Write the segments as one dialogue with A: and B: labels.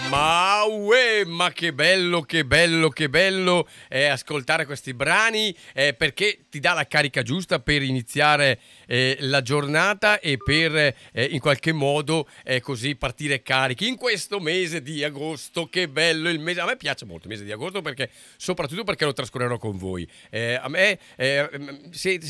A: Ma che bello, che bello, che bello ascoltare questi brani, perché ti dà la carica giusta per iniziare la giornata e per in qualche modo così partire carichi in questo mese di agosto. Che bello il mese, a me piace molto il mese di agosto, perché soprattutto perché lo trascorrerò con voi. A me se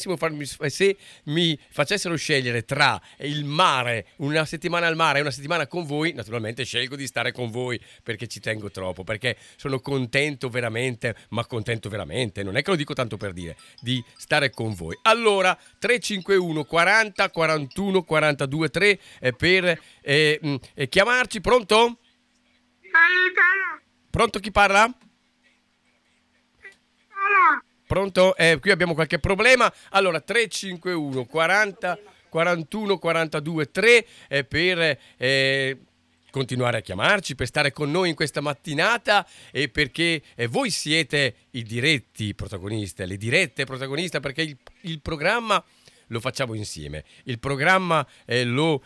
A: mi facessero scegliere tra il mare, una settimana al mare e una settimana con voi, naturalmente scelgo di stare con voi, perché ci tengo troppo, perché sono contento veramente, non è che lo dico tanto per dire, di stare con voi. Allora 351 40 41 42 3 per chiamarci. Pronto? Pronto, chi parla? Pronto? Qui abbiamo qualche problema. Allora 351 40 41 42 3 per continuare a chiamarci, per stare con noi in questa mattinata, e perché voi siete i diretti protagonisti, le dirette protagoniste, perché il programma lo facciamo insieme. Il programma lo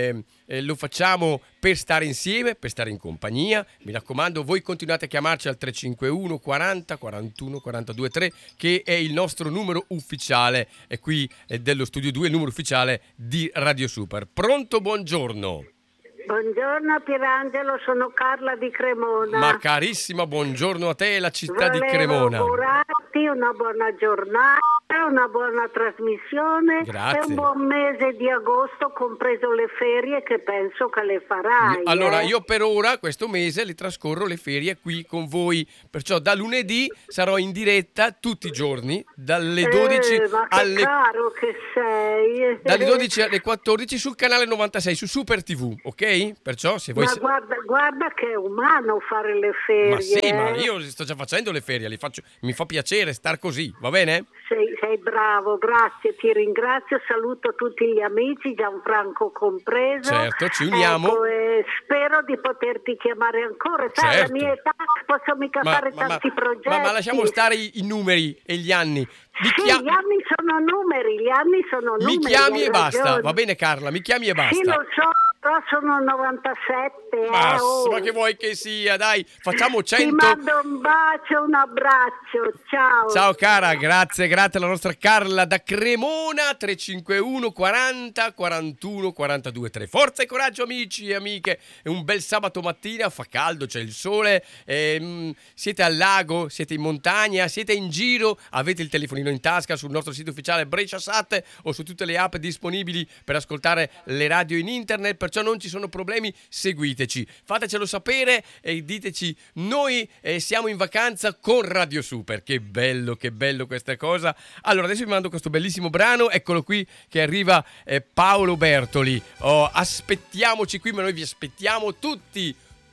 A: facciamo per stare insieme, per stare in compagnia. Mi raccomando, voi continuate a chiamarci al 351 40 41 42 3, che è il nostro numero ufficiale qui dello Studio 2, il numero ufficiale di Radio Super. Pronto, buongiorno.
B: Buongiorno Pierangelo, sono Carla di Cremona.
A: Ma carissima, buongiorno a te, la città di Cremona.
B: Volevo augurarti una buona giornata, una buona trasmissione.
A: Grazie.
B: E un buon mese di agosto, compreso le ferie, che penso che le farai.
A: Allora, io per ora, questo mese, le trascorro le ferie qui con voi. Perciò da lunedì sarò in diretta tutti i giorni, dalle 12
B: ma che
A: alle...
B: caro che sei.
A: Dalle 12 alle 14 sul canale 96, su Super TV, ok? Perciò se voi...
B: Ma guarda che è umano fare le ferie.
A: Ma sì, ma io sto già facendo le ferie, mi fa piacere star così, va bene?
B: Sei bravo, grazie, ti ringrazio, saluto tutti gli amici, Gianfranco compreso.
A: Certo, ci uniamo.
B: Ecco, e spero di poterti chiamare ancora. Sai,
A: Certo.
B: alla mia età posso mica fare tanti progetti.
A: Ma lasciamo stare i numeri e gli anni.
B: Gli anni sono numeri,
A: Mi chiami e basta,
B: ragione.
A: va bene Carla, mi chiami e basta.
B: Sì, lo so, però sono 97.
A: Ma che vuoi che sia, dai, facciamo 100.
B: Ti mando un bacio, un abbraccio, ciao.
A: Ciao cara, grazie alla nostra Carla da Cremona. 351 40 41 42 3. Forza e coraggio amici e amiche, è un bel sabato mattina, fa caldo, c'è il sole, siete al lago, siete in montagna, siete in giro, avete il telefonino in tasca, sul nostro sito ufficiale Bresciasat o su tutte le app disponibili per ascoltare le radio in internet, perciò non ci sono problemi, seguiteci, fatecelo sapere e diteci: noi siamo in vacanza con Radio Super. Che bello questa cosa. Allora adesso vi mando questo bellissimo brano, eccolo qui che arriva, Paolo Bertoli. Aspettiamoci qui, ma noi vi aspettiamo tutti,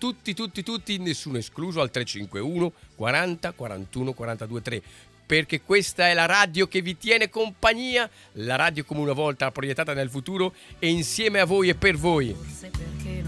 A: nessuno escluso, al 351 40 41 42 3, perché questa è la radio che vi tiene compagnia, la radio come una volta proiettata nel futuro, e insieme a voi e per voi.